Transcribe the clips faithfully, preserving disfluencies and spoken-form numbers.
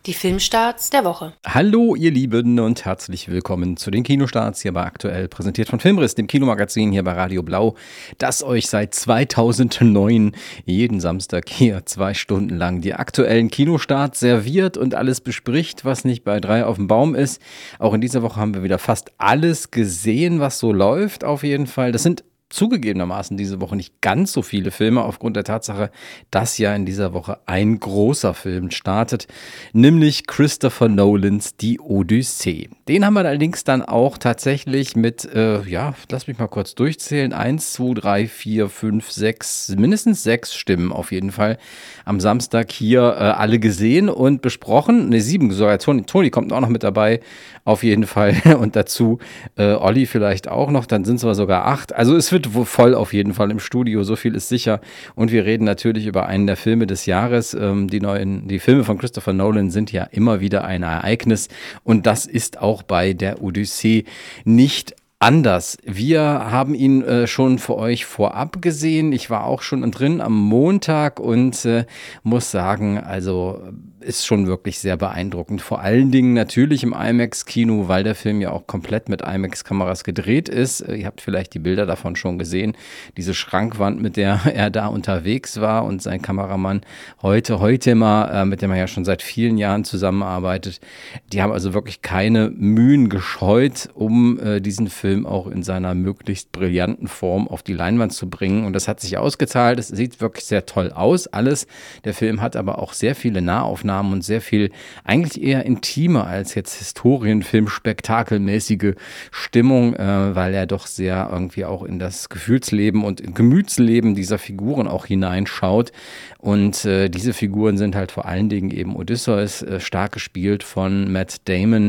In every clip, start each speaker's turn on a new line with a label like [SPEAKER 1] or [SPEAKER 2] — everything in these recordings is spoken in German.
[SPEAKER 1] Die Filmstarts der Woche.
[SPEAKER 2] Hallo ihr Lieben und herzlich willkommen zu den Kinostarts hier bei Aktuell, präsentiert von Filmriss, dem Kinomagazin hier bei Radio Blau, das euch seit zweitausendneun jeden Samstag hier zwei Stunden lang die aktuellen Kinostarts serviert und alles bespricht, was nicht bei drei auf dem Baum ist. Auch in dieser Woche haben wir wieder fast alles gesehen, was so läuft auf jeden Fall. Das sind zugegebenermaßen diese Woche nicht ganz so viele Filme, aufgrund der Tatsache, dass ja in dieser Woche ein großer Film startet, nämlich Christopher Nolans Die Odyssee. Den haben wir allerdings dann auch tatsächlich mit, äh, ja, lass mich mal kurz durchzählen, eins, zwei, drei, vier, fünf, sechs, mindestens sechs Stimmen auf jeden Fall am Samstag hier äh, alle gesehen und besprochen. Ne, sieben sogar. Toni, Toni kommt auch noch mit dabei, auf jeden Fall. Und dazu äh, Olli vielleicht auch noch, dann sind es aber sogar acht. Also es wird voll auf jeden Fall im Studio, so viel ist sicher. Und wir reden natürlich über einen der Filme des Jahres. Ähm, die neuen, die Filme von Christopher Nolan sind ja immer wieder ein Ereignis. Und das ist auch bei der Odyssee nicht anders. Wir haben ihn äh, schon für euch vorab gesehen. Ich war auch schon drin am Montag und äh, muss sagen, also ist schon wirklich sehr beeindruckend. Vor allen Dingen natürlich im IMAX-Kino, weil der Film ja auch komplett mit IMAX-Kameras gedreht ist. Ihr habt vielleicht die Bilder davon schon gesehen. Diese Schrankwand, mit der er da unterwegs war und sein Kameramann heute, heute mal, äh, mit dem er ja schon seit vielen Jahren zusammenarbeitet. Die haben also wirklich keine Mühen gescheut, um äh, diesen Film auch in seiner möglichst brillanten Form auf die Leinwand zu bringen. Und das hat sich ausgezahlt. Es sieht wirklich sehr toll aus, alles. Der Film hat aber auch sehr viele Nahaufnahmen und sehr viel, eigentlich eher intimer als jetzt Historienfilm, spektakelmäßige Stimmung, äh, weil er doch sehr irgendwie auch in das Gefühlsleben und Gemütsleben dieser Figuren auch hineinschaut. Und äh, diese Figuren sind halt vor allen Dingen eben Odysseus, äh, stark gespielt von Matt Damon,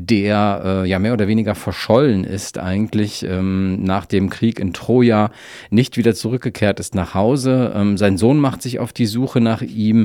[SPEAKER 2] der äh, ja mehr oder weniger verschollen ist eigentlich ähm, nach dem Krieg in Troja, nicht wieder zurückgekehrt ist nach Hause. Ähm, sein Sohn macht sich auf die Suche nach ihm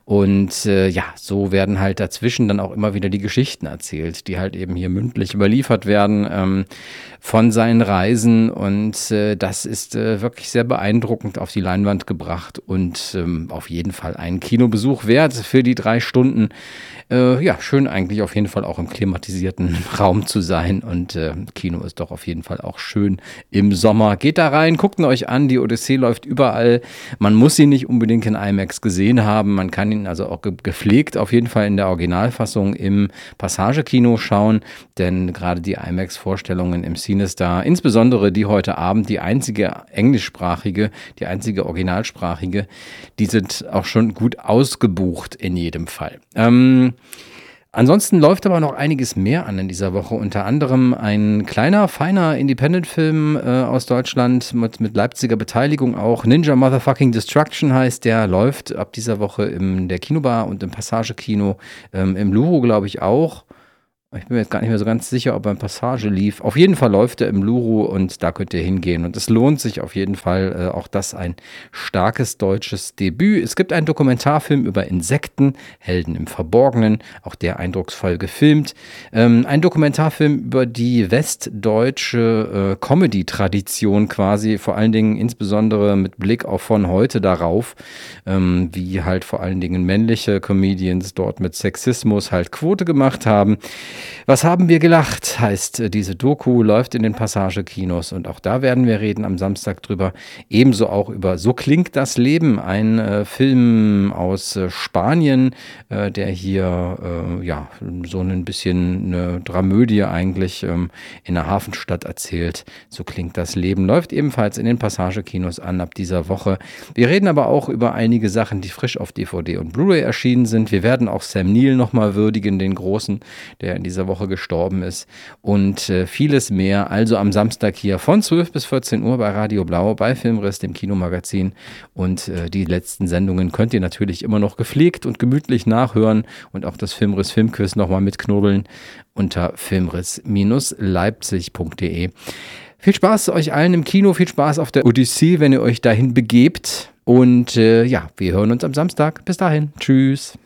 [SPEAKER 2] und äh, ja, so werden halt dazwischen dann auch immer wieder die Geschichten erzählt, die halt eben hier mündlich überliefert werden ähm, von seinen Reisen und äh, das ist äh, wirklich sehr beeindruckend auf die Leinwand gebracht und ähm, auf jeden Fall einen Kinobesuch wert für die drei Stunden. Äh, ja, schön eigentlich auf jeden Fall auch im klimatisierten Raum zu sein und äh, Kino ist doch auf jeden Fall auch schön im Sommer. Geht da rein, guckt ihn euch an, die Odyssee läuft überall. Man muss ihn nicht unbedingt in IMAX gesehen haben, man kann ihn also auch ge- gepflegt auf jeden Fall in der Originalfassung im Passagekino schauen, denn gerade die IMAX-Vorstellungen im CineStar, insbesondere die heute Abend, die einzige englischsprachige, die einzige originalsprachige, die sind auch schon gut ausgebucht in jedem Fall. Ähm, Ansonsten läuft aber noch einiges mehr an in dieser Woche. Unter anderem ein kleiner, feiner Independent-Film äh, aus Deutschland mit, mit Leipziger Beteiligung auch. Ninja Motherfucking Destruction heißt der, läuft ab dieser Woche in der Kinobar und im Passagekino, ähm, im Luro glaube ich auch. Ich bin mir jetzt gar nicht mehr so ganz sicher, ob er in Passage lief. Auf jeden Fall läuft er im Luro und da könnt ihr hingehen. Und es lohnt sich auf jeden Fall. Äh, auch das ein starkes deutsches Debüt. Es gibt einen Dokumentarfilm über Insekten, Helden im Verborgenen. Auch der eindrucksvoll gefilmt. Ähm, ein Dokumentarfilm über die westdeutsche äh, Comedy-Tradition quasi. Vor allen Dingen insbesondere mit Blick auf von heute darauf. Ähm, wie halt vor allen Dingen männliche Comedians dort mit Sexismus halt Quote gemacht haben. Was haben wir gelacht, heißt diese Doku, läuft in den Passagekinos und auch da werden wir reden am Samstag drüber. Ebenso auch über So klingt das Leben, ein äh, Film aus äh, Spanien, äh, der hier äh, ja so ein bisschen eine Dramödie eigentlich ähm, in der Hafenstadt erzählt. So klingt das Leben, läuft ebenfalls in den Passagekinos an ab dieser Woche. Wir reden aber auch über einige Sachen, die frisch auf D V D und Blu-ray erschienen sind. Wir werden auch Sam Neill nochmal würdigen, den Großen, der in dieser Woche gestorben ist und äh, vieles mehr. Also am Samstag hier von zwölf bis vierzehn Uhr bei Radio Blau, bei Filmriss, dem Kinomagazin. Und äh, die letzten Sendungen könnt ihr natürlich immer noch gepflegt und gemütlich nachhören und auch das Filmriss Filmquiz nochmal mitknubbeln unter filmriss Leipzig punkt de. Viel Spaß euch allen im Kino, viel Spaß auf der Odyssee, wenn ihr euch dahin begebt. Und äh, ja, wir hören uns am Samstag. Bis dahin. Tschüss.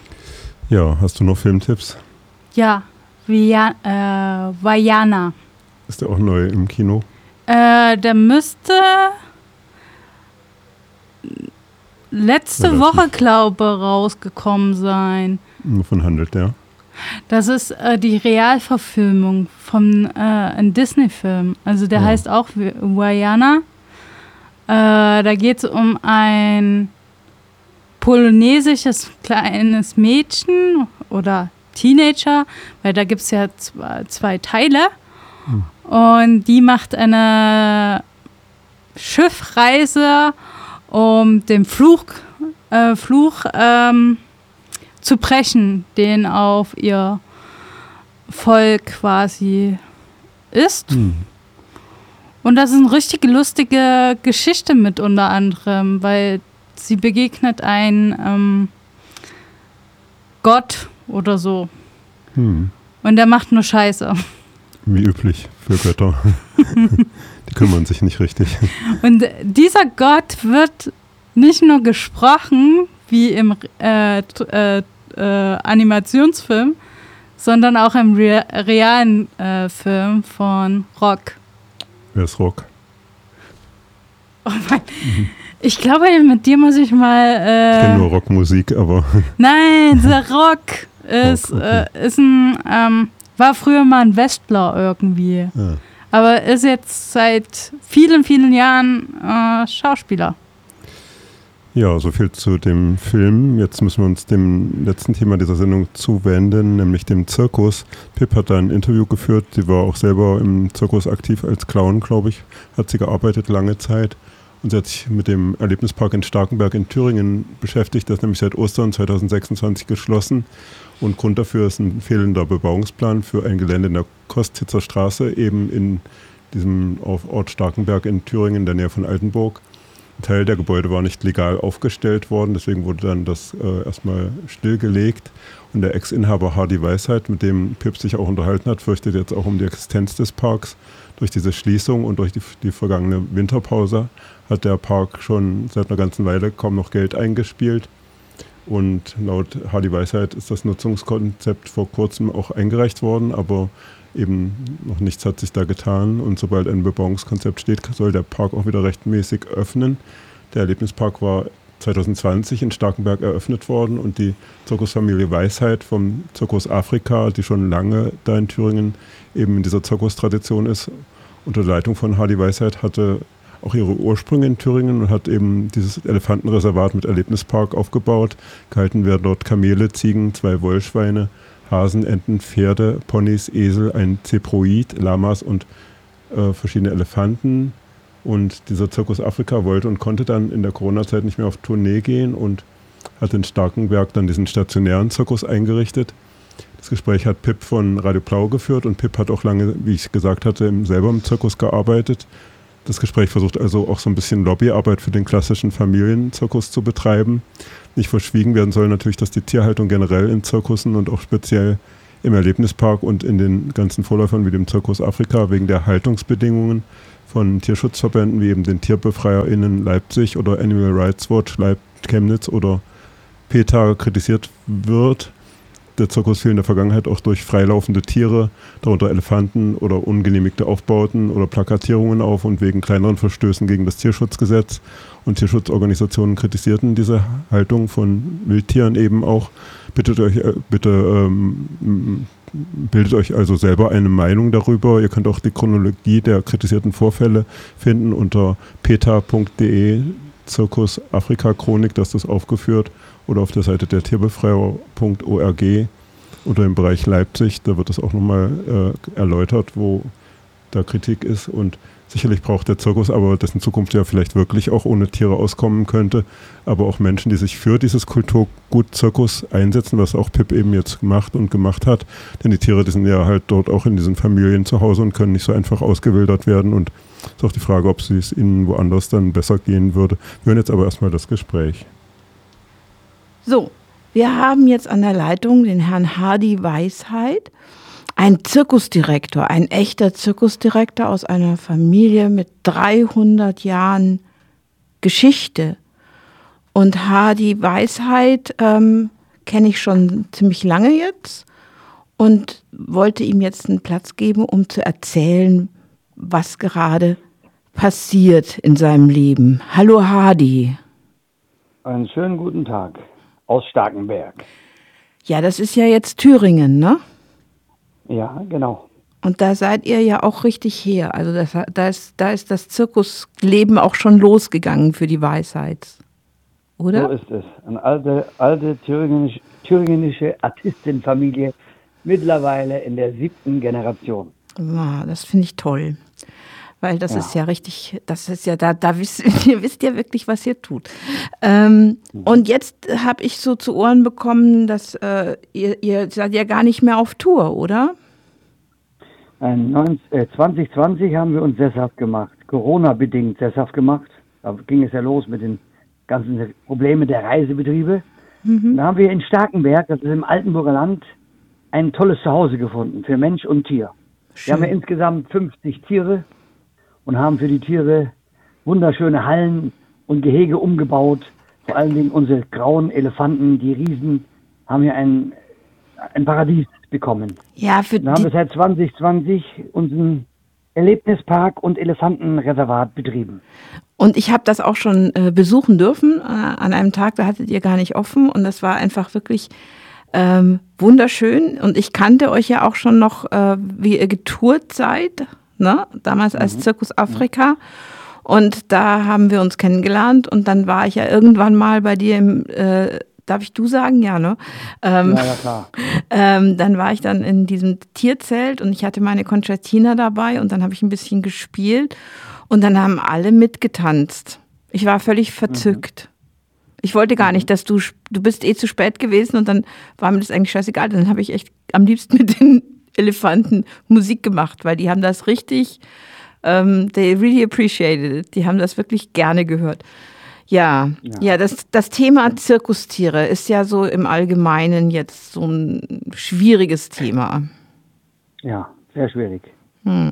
[SPEAKER 3] Ja, hast du noch Filmtipps?
[SPEAKER 4] Ja, Via, äh, Vaiana.
[SPEAKER 3] Ist der auch neu im Kino?
[SPEAKER 4] Äh, der müsste letzte
[SPEAKER 3] Relativ.
[SPEAKER 4] Woche, glaube ich, rausgekommen sein.
[SPEAKER 3] Wovon handelt der?
[SPEAKER 4] Das ist äh, die Realverfilmung von äh, einem Disney-Film. Also der
[SPEAKER 3] Ja.
[SPEAKER 4] heißt auch Vaiana. Äh, da geht es um ein polonesisches kleines Mädchen oder Teenager, weil da gibt es ja zwei, zwei Teile. Hm. Und die macht eine Schiffreise, um den Fluch, äh, Fluch ähm, zu brechen, den auf ihr Volk quasi ist. Hm. Und das ist eine richtig lustige Geschichte mit unter anderem, weil sie begegnet ein ähm, Gott oder so. Hm. Und der macht nur Scheiße.
[SPEAKER 3] Wie üblich für Götter. Die kümmern sich nicht richtig.
[SPEAKER 4] Und dieser Gott wird nicht nur gesprochen, wie im äh, äh, äh, Animationsfilm, sondern auch im Re- realen äh, Film von Rock.
[SPEAKER 3] Wer ist Rock?
[SPEAKER 4] Oh mein, mhm. Ich glaube, mit dir muss ich mal... Äh,
[SPEAKER 3] ich kenne nur Rockmusik, aber...
[SPEAKER 4] Nein, der Rock ist,
[SPEAKER 3] Rock, okay.
[SPEAKER 4] äh, ist ein... Ähm, war früher mal ein Westler irgendwie. Ja. Aber ist jetzt seit vielen, vielen Jahren äh, Schauspieler.
[SPEAKER 3] Ja, so viel zu dem Film. Jetzt müssen wir uns dem letzten Thema dieser Sendung zuwenden, nämlich dem Zirkus. Pip hat da ein Interview geführt. Sie war auch selber im Zirkus aktiv als Clown, glaube ich. Hat sie gearbeitet lange Zeit. Und sie hat sich mit dem Erlebnispark in Starkenberg in Thüringen beschäftigt. Das ist nämlich seit Ostern zwanzig sechsundzwanzig geschlossen. Und Grund dafür ist ein fehlender Bebauungsplan für ein Gelände in der Kostitzer Straße, eben in diesem Ort Starkenberg in Thüringen, in der Nähe von Altenburg. Ein Teil der Gebäude war nicht legal aufgestellt worden, deswegen wurde dann das äh, erstmal stillgelegt. Und der Ex-Inhaber Hardy Weisheit, mit dem Pip sich auch unterhalten hat, fürchtet jetzt auch um die Existenz des Parks. Durch diese Schließung und durch die, die vergangene Winterpause hat der Park schon seit einer ganzen Weile kaum noch Geld eingespielt. Und laut Hardy Weisheit ist das Nutzungskonzept vor kurzem auch eingereicht worden, aber eben noch nichts hat sich da getan. Und sobald ein Bebauungskonzept steht, soll der Park auch wieder rechtmäßig öffnen. Der Erlebnispark war zwanzig zwanzig in Starkenberg eröffnet worden und die Zirkusfamilie Weisheit vom Zirkus Afrika, die schon lange da in Thüringen eben in dieser Zirkustradition ist, unter der Leitung von Hardy Weisheit, hatte auch ihre Ursprünge in Thüringen und hat eben dieses Elefantenreservat mit Erlebnispark aufgebaut. Gehalten werden dort Kamele, Ziegen, zwei Wollschweine, Hasen, Enten, Pferde, Ponys, Esel, ein Zeproid, Lamas und äh, verschiedene Elefanten. Und dieser Zirkus Afrika wollte und konnte dann in der Corona-Zeit nicht mehr auf Tournee gehen und hat in Starkenberg dann diesen stationären Zirkus eingerichtet. Das Gespräch hat Pip von Radio Blau geführt und Pip hat auch lange, wie ich gesagt hatte, selber im Zirkus gearbeitet. Das Gespräch versucht also auch so ein bisschen Lobbyarbeit für den klassischen Familienzirkus zu betreiben. Nicht verschwiegen werden soll natürlich, dass die Tierhaltung generell in Zirkussen und auch speziell im Erlebnispark und in den ganzen Vorläufern wie dem Zirkus Afrika wegen der Haltungsbedingungen von Tierschutzverbänden wie eben den TierbefreierInnen Leipzig oder Animal Rights Watch Leip- Chemnitz oder PETA kritisiert wird. Der Zirkus fiel in der Vergangenheit auch durch freilaufende Tiere, darunter Elefanten oder ungenehmigte Aufbauten oder Plakatierungen auf und wegen kleineren Verstößen gegen das Tierschutzgesetz. Und Tierschutzorganisationen kritisierten diese Haltung von Wildtieren eben auch. Bittet euch, bitte ähm, bildet euch also selber eine Meinung darüber. Ihr könnt auch die Chronologie der kritisierten Vorfälle finden unter peta punkt de, Zirkus Afrika Chronik, das ist das aufgeführt, oder auf der Seite der tierbefreier punkt org unter dem Bereich Leipzig. Da wird das auch nochmal äh, erläutert, wo da Kritik ist. Und sicherlich braucht der Zirkus, aber dessen Zukunft ja vielleicht wirklich auch ohne Tiere auskommen könnte, aber auch Menschen, die sich für dieses Kulturgut Zirkus einsetzen, was auch Pip eben jetzt gemacht und gemacht hat. Denn die Tiere, die sind ja halt dort auch in diesen Familien zu Hause und können nicht so einfach ausgewildert werden. Und es ist auch die Frage, ob es ihnen woanders dann besser gehen würde. Wir hören jetzt aber erstmal das Gespräch.
[SPEAKER 1] So, wir haben jetzt an der Leitung den Herrn Hardy Weisheit, ein Zirkusdirektor, ein echter Zirkusdirektor aus einer Familie mit dreihundert Jahren Geschichte. Und Hardy Weisheit ähm, kenne ich schon ziemlich lange jetzt und wollte ihm jetzt einen Platz geben, um zu erzählen, was gerade passiert in seinem Leben. Hallo Hardy.
[SPEAKER 5] Einen schönen guten Tag aus Starkenberg.
[SPEAKER 1] Ja, das ist ja jetzt Thüringen, ne?
[SPEAKER 5] Ja, genau.
[SPEAKER 1] Und da seid ihr ja auch richtig her. Also das, da, ist, da ist das Zirkusleben auch schon losgegangen für die Weisheit, oder?
[SPEAKER 5] So ist es. Eine alte, alte thüringische, thüringische Artistenfamilie, mittlerweile in der siebten Generation.
[SPEAKER 1] Ja, das finde ich toll. Weil das
[SPEAKER 5] Ja.
[SPEAKER 1] ist ja richtig, das ist ja, da, da wisst ihr wisst ja wirklich, was ihr tut. Ähm, mhm. Und jetzt habe ich so zu Ohren bekommen, dass äh, ihr, ihr seid ja gar nicht mehr auf Tour, oder?
[SPEAKER 5] zwanzig zwanzig haben wir uns sesshaft gemacht, Corona-bedingt sesshaft gemacht. Da ging es ja los mit den ganzen Problemen der Reisebetriebe. Mhm. Da haben wir in Starkenberg, das ist im Altenburger Land, ein tolles Zuhause gefunden für Mensch und Tier. Schön. Wir haben ja insgesamt fünfzig Tiere und haben für die Tiere wunderschöne Hallen und Gehege umgebaut. Vor allen Dingen unsere grauen Elefanten, die Riesen, haben hier ein, ein Paradies bekommen.
[SPEAKER 1] Ja, für
[SPEAKER 5] Dann haben wir seit zwanzig zwanzig unseren Erlebnispark und Elefantenreservat betrieben.
[SPEAKER 1] Und ich habe das auch schon äh, besuchen dürfen äh, an einem Tag, da hattet ihr gar nicht offen und das war einfach wirklich ähm, wunderschön. Und ich kannte euch ja auch schon noch, äh, wie ihr getourt seid, ne? Damals als mhm. Zirkus Afrika. Und da haben wir uns kennengelernt und dann war ich ja irgendwann mal bei dir im äh, Darf ich du sagen? Ja, ne? Ähm,
[SPEAKER 5] ja, ja, klar.
[SPEAKER 1] Ähm, dann war ich dann in diesem Tierzelt und ich hatte meine Concertina dabei und dann habe ich ein bisschen gespielt und dann haben alle mitgetanzt. Ich war völlig verzückt. Mhm. Ich wollte gar nicht, dass du, du bist eh zu spät gewesen und dann war mir das eigentlich scheißegal. Dann habe ich echt am liebsten mit den Elefanten Musik gemacht, weil die haben das richtig, ähm, they really appreciated it. Die haben das wirklich gerne gehört. Ja, ja, ja, das, das Thema Zirkustiere ist ja so im Allgemeinen jetzt so ein schwieriges Thema.
[SPEAKER 5] Ja, sehr schwierig.
[SPEAKER 1] Hm.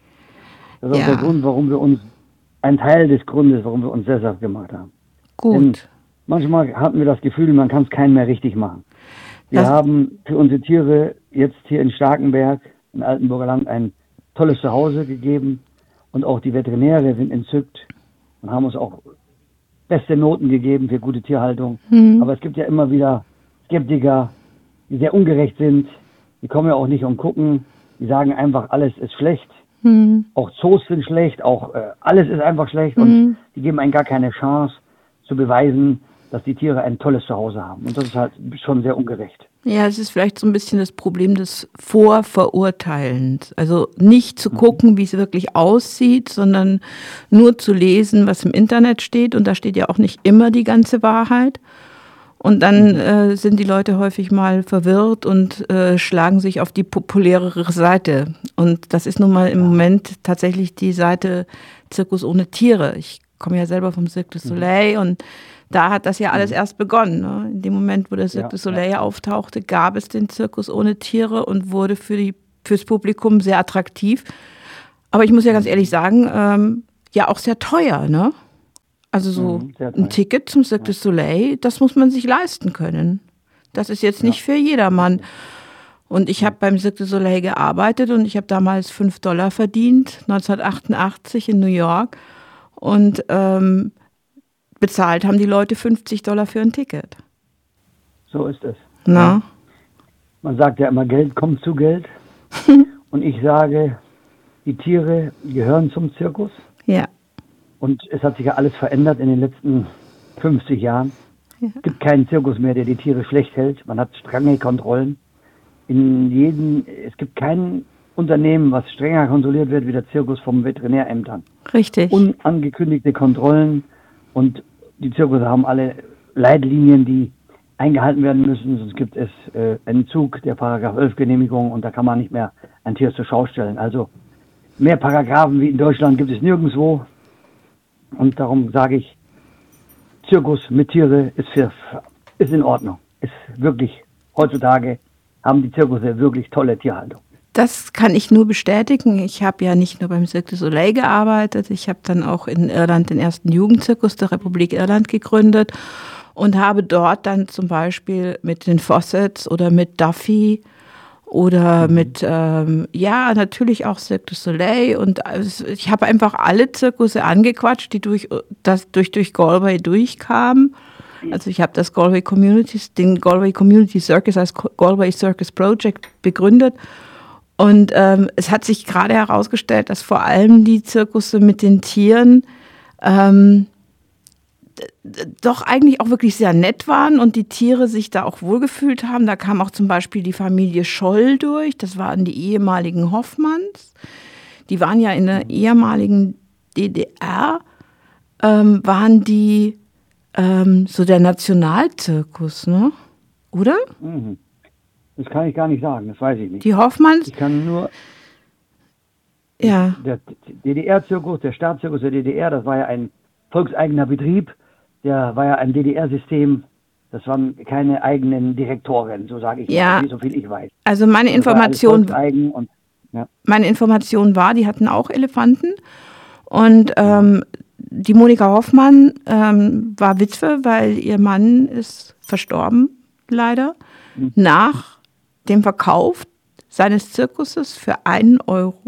[SPEAKER 5] Das ist
[SPEAKER 1] ja.
[SPEAKER 5] auch der Grund, warum wir uns, ein Teil des Grundes, warum wir uns sesshaft gemacht haben.
[SPEAKER 1] Gut.
[SPEAKER 5] Denn manchmal hatten wir das Gefühl, man kann es keinen mehr richtig machen. Wir das haben für unsere Tiere jetzt hier in Starkenberg, im Altenburger Land, ein tolles Zuhause gegeben und auch die Veterinäre sind entzückt und haben uns auch beste Noten gegeben für gute Tierhaltung. Mhm. Aber es gibt ja immer wieder Skeptiker, die sehr ungerecht sind. Die kommen ja auch nicht und gucken. Die sagen einfach, alles ist schlecht. Mhm. Auch Zoos sind schlecht. Auch äh, alles ist einfach schlecht. Mhm. Und die geben einem gar keine Chance zu beweisen, dass die Tiere ein tolles Zuhause haben. Und das ist halt schon sehr ungerecht.
[SPEAKER 1] Ja, es ist vielleicht so ein bisschen das Problem des Vorverurteilens. Also nicht zu gucken, wie es wirklich aussieht, sondern nur zu lesen, was im Internet steht. Und da steht ja auch nicht immer die ganze Wahrheit. Und dann äh, sind die Leute häufig mal verwirrt und äh, schlagen sich auf die populärere Seite. Und das ist nun mal im Moment tatsächlich die Seite Zirkus ohne Tiere. Ich komme ja selber vom Cirque du Soleil und da hat das ja alles erst begonnen. Ne? In dem Moment, wo der Cirque du Soleil ja. auftauchte, gab es den Zirkus ohne Tiere und wurde für die, fürs Publikum sehr attraktiv. Aber ich muss ja ganz ehrlich sagen, ähm, ja auch sehr teuer. Ne? Also so mhm, ein Ticket zum Cirque du Soleil, das muss man sich leisten können. Das ist jetzt nicht ja. für jedermann. Und ich habe beim Cirque du Soleil gearbeitet und ich habe damals fünf Dollar verdient, neunzehnhundertachtundachtzig in New York. Und ähm, bezahlt haben die Leute fünfzig Dollar für ein Ticket.
[SPEAKER 5] So ist es.
[SPEAKER 1] Na?
[SPEAKER 5] Man sagt ja immer, Geld kommt zu Geld. Und ich sage, die Tiere gehören zum Zirkus.
[SPEAKER 1] Ja.
[SPEAKER 5] Und es hat sich ja alles verändert in den letzten fünfzig Jahren. Ja. Es gibt keinen Zirkus mehr, der die Tiere schlecht hält. Man hat strenge Kontrollen. In jedem, es gibt kein Unternehmen, was strenger kontrolliert wird wie der Zirkus vom Veterinärämtern.
[SPEAKER 1] Richtig.
[SPEAKER 5] Unangekündigte Kontrollen. Und die Zirkusse haben alle Leitlinien, die eingehalten werden müssen. Sonst gibt es äh, Entzug der Paragraph elf Genehmigung und da kann man nicht mehr ein Tier zur Schau stellen. Also mehr Paragraphen wie in Deutschland gibt es nirgendwo. Und darum sage ich, Zirkus mit Tiere ist, für, ist in Ordnung. Ist wirklich, heutzutage haben die Zirkusse wirklich tolle Tierhaltung.
[SPEAKER 1] Das kann ich nur bestätigen. Ich habe ja nicht nur beim Cirque du Soleil gearbeitet, ich habe dann auch in Irland den ersten Jugendzirkus der Republik Irland gegründet und habe dort dann zum Beispiel mit den Fawcett's oder mit Duffy oder mhm. mit, ähm, ja, natürlich auch Cirque du Soleil und ich habe einfach alle Zirkusse angequatscht, die durch, das, durch, durch Galway durchkamen Also ich habe das Galway Community, den Galway Community Circus als Galway Circus Project begründet. Und ähm, es hat sich gerade herausgestellt, dass vor allem die Zirkusse mit den Tieren ähm, d- doch eigentlich auch wirklich sehr nett waren und die Tiere sich da auch wohlgefühlt haben. Da kam auch zum Beispiel die Familie Scholl durch, das waren die ehemaligen Hoffmanns. Die waren ja in der ehemaligen D D R, ähm, waren die ähm, so der Nationalzirkus, ne? Oder?
[SPEAKER 5] Mhm. Das kann ich gar nicht sagen, das weiß ich nicht.
[SPEAKER 1] Die Hoffmanns?
[SPEAKER 5] Ich kann nur,
[SPEAKER 1] Ja.
[SPEAKER 5] der D D R-Zirkus, der Staatszirkus der D D R, das war ja ein volkseigener Betrieb, der war ja ein D D R-System, das waren keine eigenen Direktoren, so sage ich
[SPEAKER 1] Ja.
[SPEAKER 5] mal, so viel ich weiß.
[SPEAKER 1] Also meine
[SPEAKER 5] Das war alles
[SPEAKER 1] Information,
[SPEAKER 5] volkseigen und, ja.
[SPEAKER 1] meine Information war, die hatten auch Elefanten und ähm, die Monika Hoffmann ähm, war Witwe, weil ihr Mann ist verstorben, leider,
[SPEAKER 5] Mhm.
[SPEAKER 1] nach dem Verkauf seines Zirkuses für einen Euro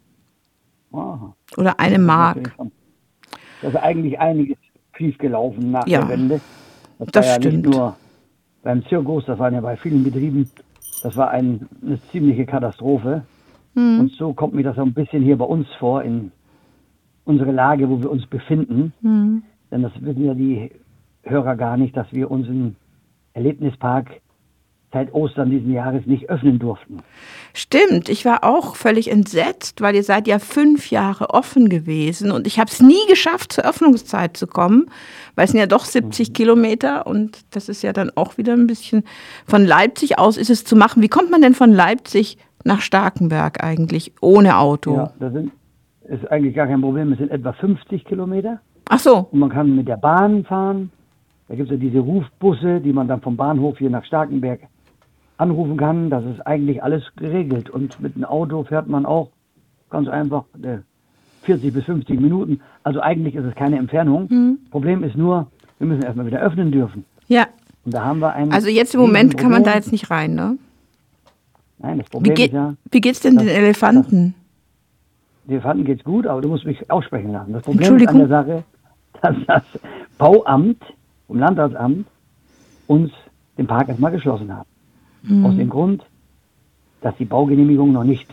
[SPEAKER 5] Aha.
[SPEAKER 1] oder eine
[SPEAKER 5] Das ist
[SPEAKER 1] Mark.
[SPEAKER 5] natürlich schon- Da ist eigentlich einiges schief gelaufen nach
[SPEAKER 1] Ja,
[SPEAKER 5] der Wende. Das,
[SPEAKER 1] das
[SPEAKER 5] war ja
[SPEAKER 1] stimmt.
[SPEAKER 5] nicht nur beim Zirkus, das waren ja bei vielen Betrieben, das war ein, eine ziemliche Katastrophe.
[SPEAKER 1] Hm.
[SPEAKER 5] Und so kommt mir das so ein bisschen hier bei uns vor, in unsere Lage, wo wir uns befinden.
[SPEAKER 1] Hm.
[SPEAKER 5] Denn das wissen ja die Hörer gar nicht, dass wir unseren Erlebnispark seit Ostern diesen Jahres nicht öffnen durften.
[SPEAKER 1] Stimmt, ich war auch völlig entsetzt, weil ihr seid ja fünf Jahre offen gewesen und ich habe es nie geschafft, zur Öffnungszeit zu kommen, weil es sind ja doch siebzig Kilometer und das ist ja dann auch wieder ein bisschen, von Leipzig aus ist es zu machen. Wie kommt man denn von Leipzig nach Starkenberg eigentlich ohne Auto?
[SPEAKER 5] Ja, das sind, ist eigentlich gar kein Problem. Es sind etwa fünfzig Kilometer
[SPEAKER 1] Ach so,
[SPEAKER 5] und man kann mit der Bahn fahren. Da gibt es ja diese Rufbusse, die man dann vom Bahnhof hier nach Starkenberg anrufen kann. Das ist eigentlich alles geregelt. Und mit dem Auto fährt man auch ganz einfach äh, vierzig bis fünfzig Minuten. Also eigentlich ist es keine Entfernung.
[SPEAKER 1] Mhm.
[SPEAKER 5] Problem ist nur, wir müssen erstmal wieder öffnen dürfen.
[SPEAKER 1] ja.
[SPEAKER 5] Und da haben wir ein
[SPEAKER 1] Also jetzt im Moment kann man da
[SPEAKER 5] Riesenproblem.
[SPEAKER 1] jetzt nicht rein, ne?
[SPEAKER 5] Nein, das
[SPEAKER 1] Wie,
[SPEAKER 5] Problem
[SPEAKER 1] geht,
[SPEAKER 5] ist ja,
[SPEAKER 1] wie geht's denn den Elefanten?
[SPEAKER 5] den Elefanten geht's gut, aber du musst mich aussprechen lassen. Das Problem ist
[SPEAKER 1] Entschuldigung?
[SPEAKER 5] an der Sache, dass das Bauamt, vom Landratsamt, uns den Park erstmal geschlossen hat.
[SPEAKER 1] Mhm.
[SPEAKER 5] Aus dem Grund, dass die Baugenehmigung noch nicht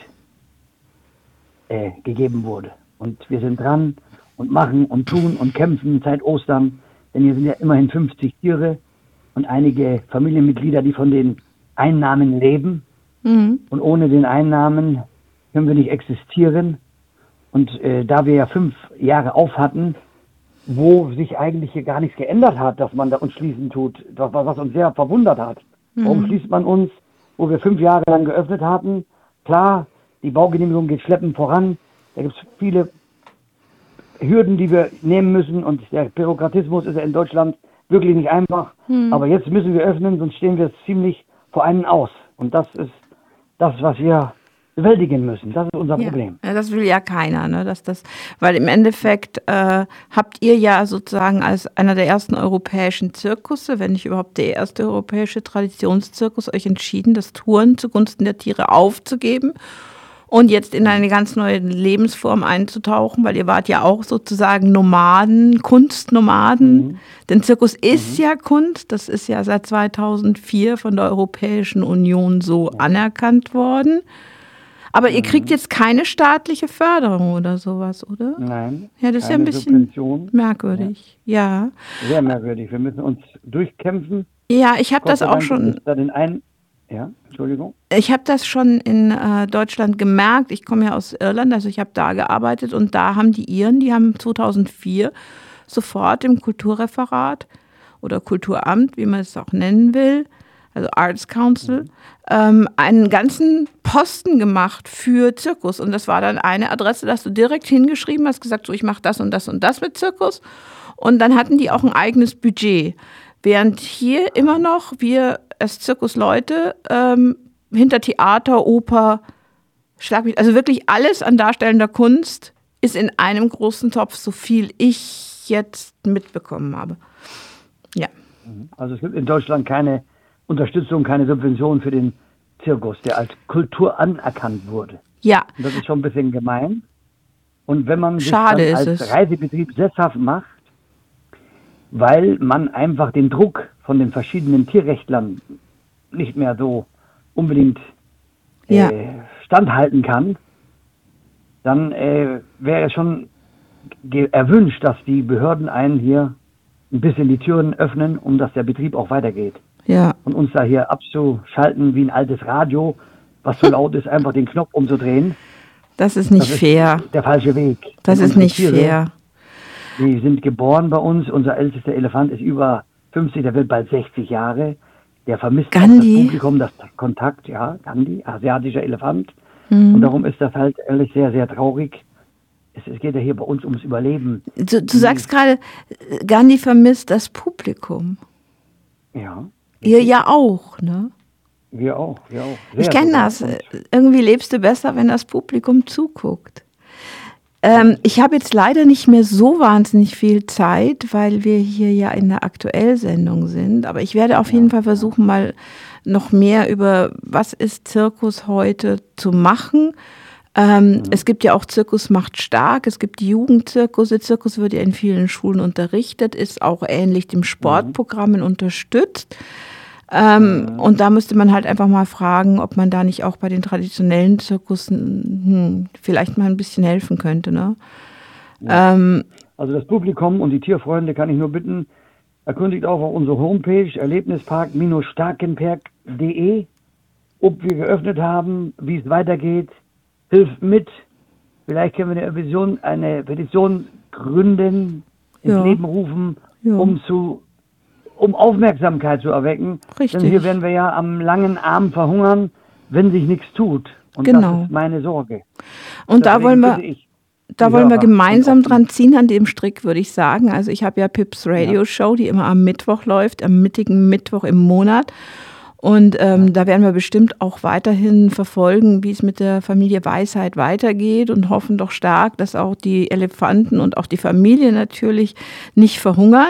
[SPEAKER 5] äh, gegeben wurde. Und wir sind dran und machen und tun und kämpfen seit Ostern, denn hier sind ja immerhin fünfzig Tiere und einige Familienmitglieder, die von den Einnahmen leben.
[SPEAKER 1] Mhm.
[SPEAKER 5] Und ohne den Einnahmen können wir nicht existieren. Und äh, da wir ja fünf Jahre auf hatten, wo sich eigentlich hier gar nichts geändert hat, dass man da uns schließen tut, was, was uns sehr verwundert hat. Warum
[SPEAKER 1] Mhm.
[SPEAKER 5] schließt man uns, wo wir fünf Jahre lang geöffnet hatten? Klar, die Baugenehmigung geht schleppend voran. Da gibt es viele Hürden, die wir nehmen müssen. Und der Bürokratismus ist ja in Deutschland wirklich nicht einfach.
[SPEAKER 1] Mhm.
[SPEAKER 5] Aber jetzt müssen wir öffnen, sonst stehen wir ziemlich vor einem aus. Und das ist das, was wir bewältigen müssen. Das ist unser
[SPEAKER 1] Ja.
[SPEAKER 5] Problem.
[SPEAKER 1] Ja, das will ja keiner, ne? Dass das, weil im Endeffekt äh, habt ihr ja sozusagen als einer der ersten europäischen Zirkusse, wenn nicht überhaupt der erste europäische Traditionszirkus, euch entschieden, das Touren zugunsten der Tiere aufzugeben und jetzt in eine ganz neue Lebensform einzutauchen, weil ihr wart ja auch sozusagen Nomaden, Kunstnomaden.
[SPEAKER 5] Mhm.
[SPEAKER 1] Denn Zirkus ist ja Kunst, das ist ja seit zweitausendvier von der Europäischen Union so anerkannt worden. Aber ihr kriegt jetzt keine staatliche Förderung oder sowas, oder?
[SPEAKER 5] Nein.
[SPEAKER 1] Ja, das ist ja
[SPEAKER 5] keine
[SPEAKER 1] ein bisschen
[SPEAKER 5] Subvention.
[SPEAKER 1] merkwürdig. Ja,
[SPEAKER 5] Sehr merkwürdig. Wir müssen uns durchkämpfen.
[SPEAKER 1] ja, ich habe
[SPEAKER 5] Gott
[SPEAKER 1] das
[SPEAKER 5] sei
[SPEAKER 1] auch
[SPEAKER 5] Dank
[SPEAKER 1] schon.
[SPEAKER 5] ist da den einen. Ja, Entschuldigung.
[SPEAKER 1] Ich habe das schon in äh, Deutschland gemerkt. Ich komme ja aus Irland, also ich habe da gearbeitet und da haben die Iren, die haben zweitausendvier sofort im Kulturreferat oder Kulturamt, wie man es auch nennen will, also Arts Council, ähm, einen ganzen Posten gemacht für Zirkus. Und das war dann eine Adresse, da hast du direkt hingeschrieben, hast gesagt, so ich mache das und das und das mit Zirkus. Und dann hatten die auch ein eigenes Budget. Während hier immer noch wir als Zirkusleute ähm, hinter Theater, Oper, Schlag mich, also wirklich alles an darstellender Kunst ist in einem großen Topf, so viel ich jetzt mitbekommen habe. Ja.
[SPEAKER 5] Also es gibt in Deutschland keine Unterstützung, keine Subvention für den Zirkus, der als Kultur anerkannt wurde.
[SPEAKER 1] Ja.
[SPEAKER 5] Und das ist schon ein bisschen gemein. Und wenn man sich
[SPEAKER 1] Schade
[SPEAKER 5] dann
[SPEAKER 1] ist
[SPEAKER 5] als
[SPEAKER 1] es.
[SPEAKER 5] Reisebetrieb sesshaft macht, weil man einfach den Druck von den verschiedenen Tierrechtlern nicht mehr so unbedingt
[SPEAKER 1] Ja.
[SPEAKER 5] äh, standhalten kann, dann äh, wäre es schon ge- erwünscht, dass die Behörden einen hier ein bisschen die Türen öffnen, um dass der Betrieb auch weitergeht.
[SPEAKER 1] Ja.
[SPEAKER 5] Und uns da hier abzuschalten wie ein altes Radio, was so laut ist, einfach den Knopf umzudrehen.
[SPEAKER 1] Das ist nicht
[SPEAKER 5] Das
[SPEAKER 1] fair.
[SPEAKER 5] ist der falsche Weg.
[SPEAKER 1] Das
[SPEAKER 5] Und
[SPEAKER 1] ist
[SPEAKER 5] unsere
[SPEAKER 1] nicht
[SPEAKER 5] Tiere,
[SPEAKER 1] fair.
[SPEAKER 5] Die sind geboren bei uns. Unser ältester Elefant ist über fünfzig, der wird bald sechzig Jahre. Der vermisst auch
[SPEAKER 1] Gandhi?
[SPEAKER 5] das Publikum, das Kontakt, ja, Gandhi, asiatischer Elefant.
[SPEAKER 1] Mhm.
[SPEAKER 5] Und darum ist das halt ehrlich sehr, sehr traurig. Es, es geht ja hier bei uns ums Überleben.
[SPEAKER 1] Du, du sagst gerade, Gandhi vermisst das Publikum.
[SPEAKER 5] Ja,
[SPEAKER 1] Ihr ja auch, ne?
[SPEAKER 5] wir auch, wir auch.
[SPEAKER 1] Ich
[SPEAKER 5] Sehr
[SPEAKER 1] kenne
[SPEAKER 5] sogar.
[SPEAKER 1] das.
[SPEAKER 5] Und
[SPEAKER 1] Irgendwie lebst du besser, wenn das Publikum zuguckt. Ähm, ich habe jetzt leider nicht mehr so wahnsinnig viel Zeit, weil wir hier ja in der Aktuellsendung sind. Aber ich werde auf jeden Fall versuchen, mal noch mehr über was ist Zirkus heute zu machen. Ähm, es gibt ja auch Zirkus macht stark, es gibt die Jugendzirkusse. Zirkus wird ja in vielen Schulen unterrichtet, ist auch ähnlich dem Sportprogrammen unterstützt. Ähm, und da müsste man halt einfach mal fragen, ob man da nicht auch bei den traditionellen Zirkussen hm, vielleicht mal ein bisschen helfen könnte. Ne? Ähm,
[SPEAKER 5] Also das Publikum und die Tierfreunde kann ich nur bitten, erkundigt auch auf unsere Homepage erlebnispark starkenberg punkt de, ob wir geöffnet haben, wie es weitergeht. Hilft mit. Vielleicht können wir eine Petition, eine Petition gründen, ins
[SPEAKER 1] Ja.
[SPEAKER 5] Leben rufen,
[SPEAKER 1] Ja.
[SPEAKER 5] um zu um Aufmerksamkeit zu erwecken.
[SPEAKER 1] Richtig.
[SPEAKER 5] Denn hier werden wir ja am langen Arm verhungern, wenn sich nichts tut. Und
[SPEAKER 1] Genau.
[SPEAKER 5] das ist meine Sorge.
[SPEAKER 1] und da
[SPEAKER 5] Deswegen
[SPEAKER 1] wollen wir,
[SPEAKER 5] bitte ich
[SPEAKER 1] da
[SPEAKER 5] die
[SPEAKER 1] wollen wir
[SPEAKER 5] Hörer
[SPEAKER 1] gemeinsam
[SPEAKER 5] und auch die-
[SPEAKER 1] dran ziehen an dem Strick, würde ich sagen. Also ich habe ja Pips Radio Show, die immer am Mittwoch läuft, am mittigen Mittwoch im Monat. Und ähm, da werden wir bestimmt auch weiterhin verfolgen, wie es mit der Familie Weisheit weitergeht und hoffen doch stark, dass auch die Elefanten und auch die Familie natürlich nicht verhungern.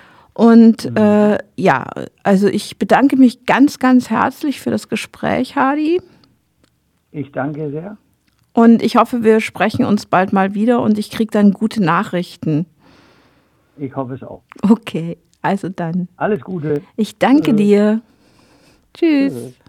[SPEAKER 1] Und
[SPEAKER 5] Mhm.
[SPEAKER 1] äh, ja, also ich bedanke mich ganz, ganz herzlich für das Gespräch, Hadi.
[SPEAKER 5] Ich danke sehr.
[SPEAKER 1] Und ich hoffe, wir sprechen uns bald mal wieder und ich kriege dann gute Nachrichten.
[SPEAKER 5] Ich hoffe es auch.
[SPEAKER 1] Okay, also dann.
[SPEAKER 5] Alles Gute.
[SPEAKER 1] Ich danke
[SPEAKER 5] Tschüss.
[SPEAKER 1] dir. Tschüss.
[SPEAKER 5] Tschüss.